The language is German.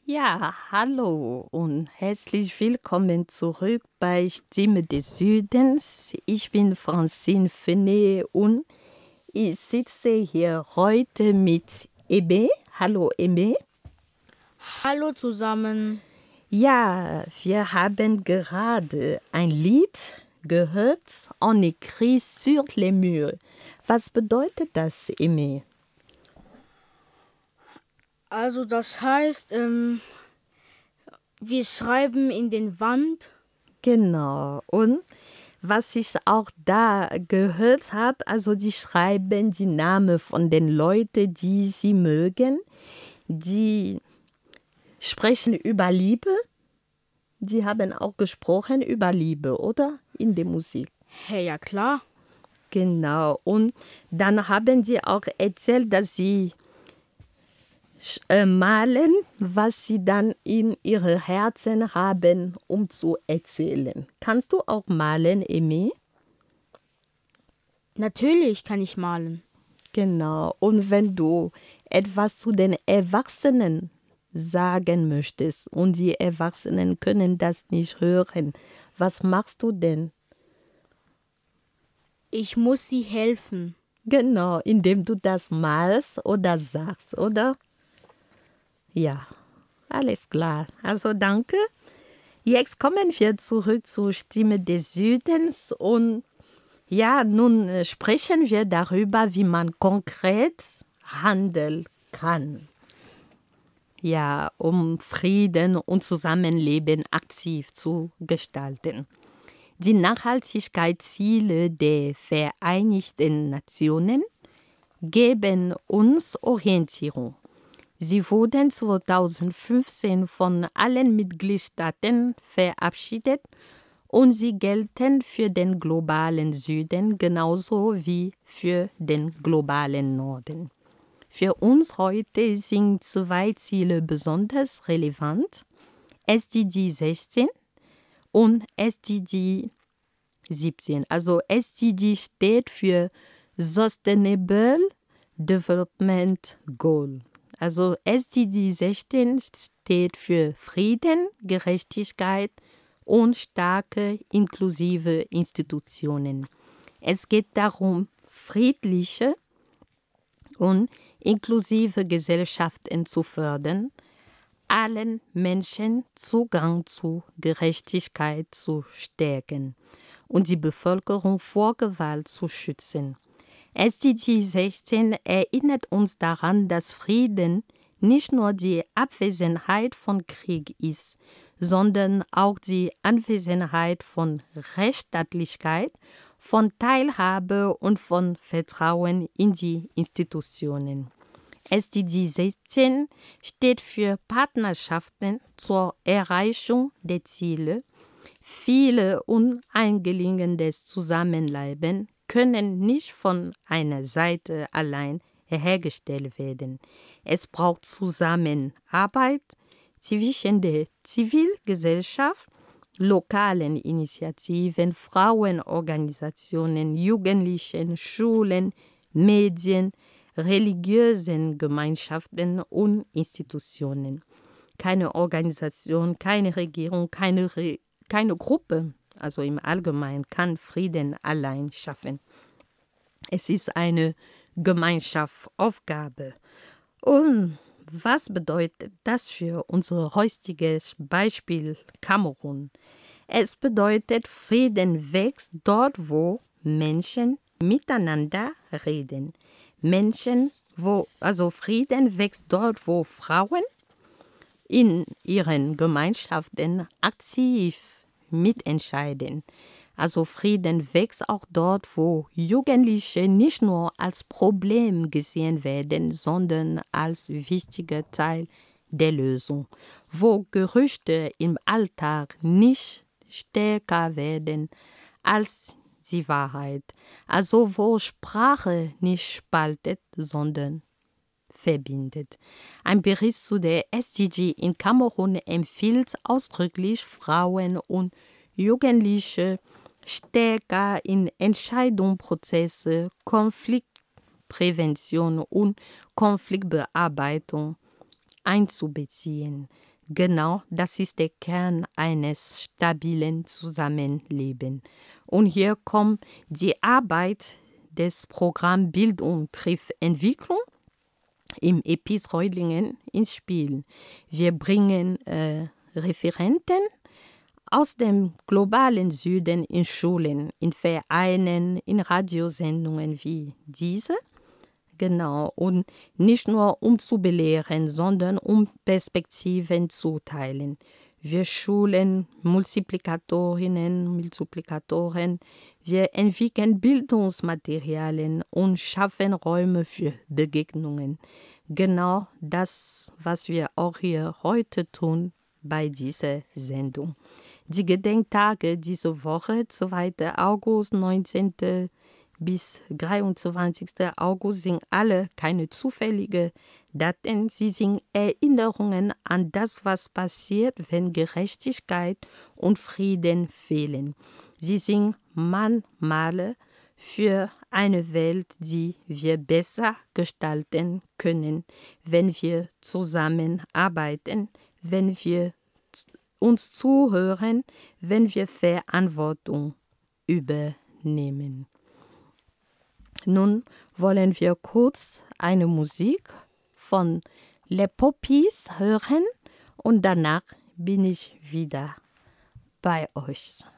Ja, hallo und herzlich willkommen zurück bei Stimme des Südens. Ich bin Francine Fenet und ich sitze hier heute mit Ebe. Hallo Ebe. Hallo zusammen. Ja, wir haben gerade ein Lied gehört, On écrit sur les murs. Was bedeutet das, Ebe? Also das heißt, wir schreiben in den Wand. Genau. Und was ich auch da gehört habe, also die schreiben die Namen von den Leuten, die sie mögen. Die sprechen über Liebe. Die haben auch gesprochen über Liebe, oder? In der Musik. Hey, ja klar. Genau. Und dann haben sie auch erzählt, dass sie malen, was sie dann in ihren Herzen haben, um zu erzählen. Kannst du auch malen, Emmy? Natürlich kann ich malen. Genau. Und wenn du etwas zu den Erwachsenen sagen möchtest und die Erwachsenen können das nicht hören, was machst du denn? Ich muss sie helfen. Genau, indem du das malst oder sagst, oder? Ja, alles klar. Also danke. Jetzt kommen wir zurück zur Stimme des Südens und ja, nun sprechen wir darüber, wie man konkret handeln kann. Ja, um Frieden und Zusammenleben aktiv zu gestalten. Die Nachhaltigkeitsziele der Vereinigten Nationen geben uns Orientierung. Sie wurden 2015 von allen Mitgliedstaaten verabschiedet und sie gelten für den globalen Süden genauso wie für den globalen Norden. Für uns heute sind zwei Ziele besonders relevant: SDG 16 und SDG 17. Also SDG steht für Sustainable Development Goal. Also SDG 16 steht für Frieden, Gerechtigkeit und starke, inklusive Institutionen. Es geht darum, friedliche und inklusive Gesellschaften zu fördern, allen Menschen Zugang zu Gerechtigkeit zu stärken und die Bevölkerung vor Gewalt zu schützen. SDG 16 erinnert uns daran, dass Frieden nicht nur die Abwesenheit von Krieg ist, sondern auch die Anwesenheit von Rechtsstaatlichkeit, von Teilhabe und von Vertrauen in die Institutionen. SDG 16 steht für Partnerschaften zur Erreichung der Ziele. Viele uneingelingendes Zusammenleben können nicht von einer Seite allein hergestellt werden. Es braucht Zusammenarbeit zwischen der Zivilgesellschaft, lokalen Initiativen, Frauenorganisationen, Jugendlichen, Schulen, Medien, religiösen Gemeinschaften und Institutionen. Keine Organisation, keine Regierung, keine Gruppe, also im Allgemeinen, kann Frieden allein schaffen. Es ist eine Gemeinschaftsaufgabe. Und was bedeutet das für unser heutiges Beispiel Kamerun? Es bedeutet, Frieden wächst dort, wo Menschen miteinander reden. Also Frieden wächst dort, wo Frauen in ihren Gemeinschaften aktiv mitentscheiden. Also Frieden wächst auch dort, wo Jugendliche nicht nur als Problem gesehen werden, sondern als wichtiger Teil der Lösung. Wo Gerüchte im Alltag nicht stärker werden als die Wahrheit. Also wo Sprache nicht spaltet, sondern verbindet. Ein Bericht zu der SDG in Kamerun empfiehlt ausdrücklich, Frauen und Jugendliche stärker in Entscheidungsprozesse, Konfliktprävention und Konfliktbearbeitung einzubeziehen. Genau, das ist der Kern eines stabilen Zusammenlebens. Und hier kommt die Arbeit des Programms Bildung trifft Entwicklung im EPIS Reutlingen ins Spiel. Wir bringen Referenten aus dem globalen Süden in Schulen, in Vereinen, in Radiosendungen wie diese. Genau, und nicht nur um zu belehren, sondern um Perspektiven zu teilen. Wir schulen Multiplikatorinnen, Multiplikatoren, wir entwickeln Bildungsmaterialien und schaffen Räume für Begegnungen. Genau das, was wir auch hier heute tun bei dieser Sendung. Die Gedenktage diese Woche, 2. August, 19. bis 23. August, sind alle keine zufälligen Daten. Sie sind Erinnerungen an das, was passiert, wenn Gerechtigkeit und Frieden fehlen. Sie sind Mahnmale für eine Welt, die wir besser gestalten können, wenn wir zusammenarbeiten, wenn wir uns zuhören, wenn wir Verantwortung übernehmen. Nun wollen wir kurz eine Musik von Les Poppies hören und danach bin ich wieder bei euch.